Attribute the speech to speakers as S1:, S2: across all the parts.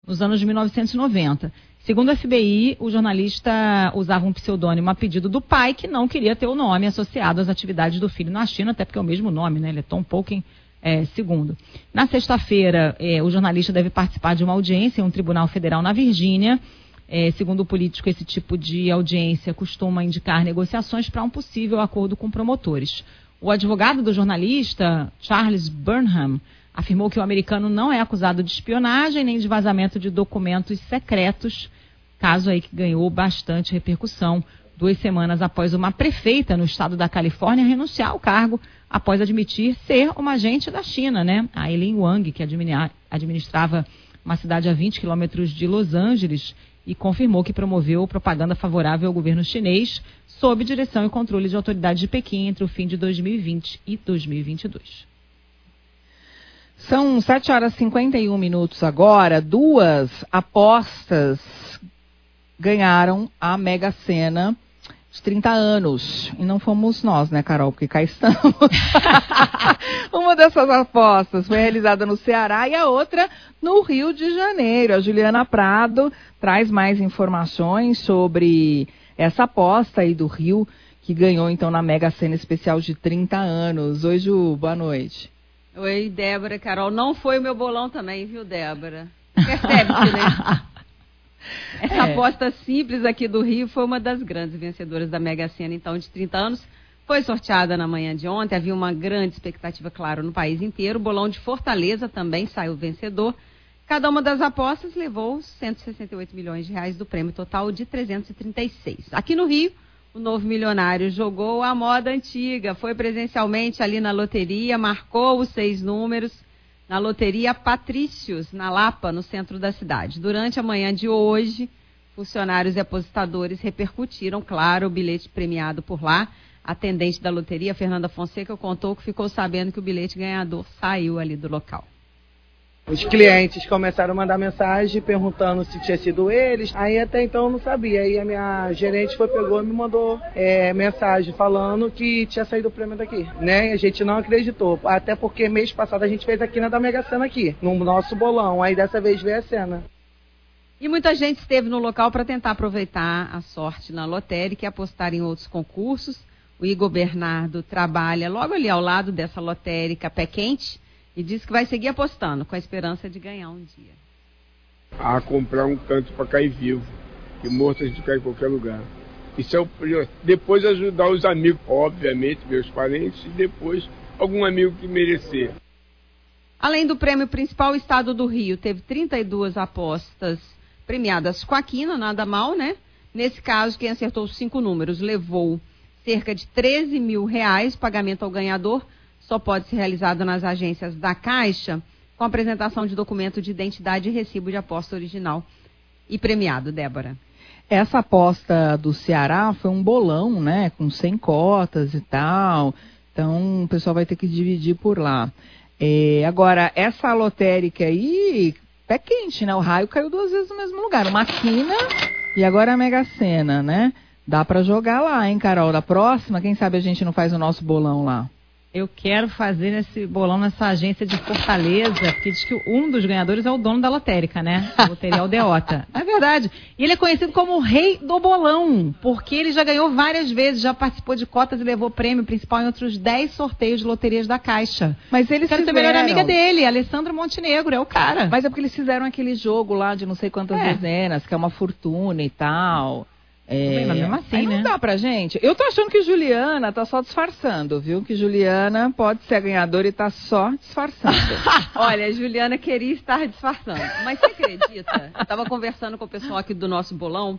S1: nos anos de 1990. Segundo a FBI, o jornalista usava um pseudônimo a pedido do pai, que não queria ter o nome associado às atividades do filho na China, até porque é o mesmo nome, né? Ele é Tom Pouken II. Na sexta-feira, o jornalista deve participar de uma audiência em um tribunal federal na Virgínia. Segundo o político, esse tipo de audiência costuma indicar negociações para um possível acordo com promotores. O advogado do jornalista, Charles Burnham, afirmou que o americano não é acusado de espionagem nem de vazamento de documentos secretos, caso aí que ganhou bastante repercussão 2 semanas após uma prefeita no estado da Califórnia renunciar ao cargo após admitir ser uma agente da China, né? A Eileen Wang, que administrava uma cidade a 20 quilômetros de Los Angeles, e confirmou que promoveu propaganda favorável ao governo chinês sob direção e controle de autoridades de Pequim entre o fim de 2020 e 2022.
S2: São 7h51 agora. 2 apostas ganharam a Mega Sena de 30 anos. E não fomos nós, né, Carol? Porque cá estamos. Uma dessas apostas foi realizada no Ceará e a outra no Rio de Janeiro. A Juliana Prado traz mais informações sobre essa aposta aí do Rio, que ganhou então na Mega Sena especial de 30 anos. Oi, Ju, boa noite.
S3: Oi, Débora, Carol. Não foi o meu bolão também, viu, Débora? Percebe-se, né? Essa aposta simples aqui do Rio foi uma das grandes vencedoras da Mega Sena, então, de 30 anos. Foi sorteada na manhã de ontem, havia uma grande expectativa, claro, no país inteiro. O bolão de Fortaleza também saiu vencedor. Cada uma das apostas levou 168 milhões de reais do prêmio total de 336. Aqui no Rio, o novo milionário jogou a moda antiga, foi presencialmente ali na loteria, marcou os 6 números na loteria Patrícios, na Lapa, no centro da cidade. Durante a manhã de hoje, funcionários e apostadores repercutiram, claro, o bilhete premiado por lá. A atendente da loteria, Fernanda Fonseca, contou que ficou sabendo que o bilhete ganhador saiu ali do local.
S4: Os clientes começaram a mandar mensagem perguntando se tinha sido eles. Aí até então eu não sabia. Aí a minha gerente pegou e me mandou mensagem falando que tinha saído o prêmio daqui, né? A gente não acreditou. Até porque mês passado a gente fez a quina da Mega Sena aqui, no nosso bolão. Aí dessa vez veio a cena.
S3: E muita gente esteve no local para tentar aproveitar a sorte na lotérica e apostar em outros concursos. O Igor Bernardo trabalha logo ali ao lado dessa lotérica Pé Quente. E disse que vai seguir apostando, com a esperança de ganhar um dia.
S5: A comprar um canto para cair vivo. E morto a gente cai em qualquer lugar. Isso é o primeiro. Depois ajudar os amigos, obviamente, meus parentes, e depois algum amigo que merecer.
S3: Além do prêmio principal, o estado do Rio teve 32 apostas premiadas com a quina, nada mal, né? Nesse caso, quem acertou os 5 números levou cerca de 13 mil reais, pagamento ao ganhador. Só pode ser realizado nas agências da Caixa, com apresentação de documento de identidade e recibo de aposta original e premiado, Débora.
S2: Essa aposta do Ceará foi um bolão, né, com 100 cotas e tal, então o pessoal vai ter que dividir por lá. Agora, essa lotérica aí, pé quente, né, o raio caiu 2 vezes no mesmo lugar, uma quina e agora a Mega Sena, né? Dá pra jogar lá, hein, Carol? Da próxima, quem sabe a gente não faz o nosso bolão lá.
S1: Eu quero fazer esse bolão nessa agência de Fortaleza, porque diz que um dos ganhadores é o dono da lotérica, né? A loteria Aldeota. É verdade. E ele é conhecido como o rei do bolão, porque ele já ganhou várias vezes, já participou de cotas e levou prêmio principal em outros 10 sorteios de loterias da Caixa.
S2: Mas eles
S1: quero ser melhor amiga dele, Alessandro Montenegro, é o cara.
S2: Mas é porque eles fizeram aquele jogo lá de não sei quantas dezenas, que é uma fortuna e tal.
S1: Bem, mas mesmo assim,
S2: aí não dá pra gente. Eu tô achando que Juliana tá só disfarçando, viu? Que Juliana pode ser a ganhadora e tá só disfarçando.
S3: Olha, a Juliana queria estar disfarçando. Mas você acredita? Eu tava conversando com o pessoal aqui do nosso bolão,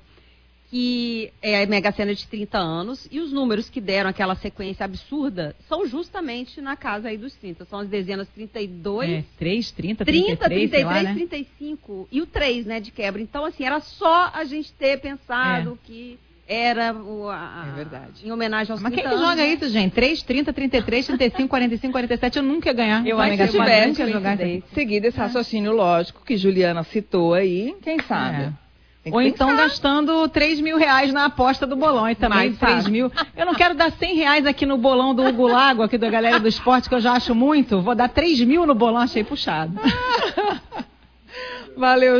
S3: que é a Mega Sena de 30 anos, e os números que deram aquela sequência absurda são justamente na casa aí dos 30. São as dezenas 32...
S1: 3, 30, 33,
S3: 33,
S1: lá, né?
S3: 35 e o 3, né, de quebra. Então, assim, era só a gente ter pensado que era
S2: verdade.
S3: Em homenagem aos 30
S1: Mas quem
S3: anos,
S1: que joga isso, gente? 3, 30, 33, 35, 45, 47, eu nunca ia ganhar.
S3: Eu acho que tivesse
S1: nunca ia jogar isso.
S2: Seguido esse raciocínio lógico que Juliana citou aí, quem sabe?
S1: Ou então gastando 3 mil reais na aposta do bolão. E também 3 mil. Eu não quero dar 100 reais aqui no bolão do Hugo Lago, aqui da galera do esporte, que eu já acho muito. Vou dar 3 mil no bolão, achei puxado.
S2: Valeu.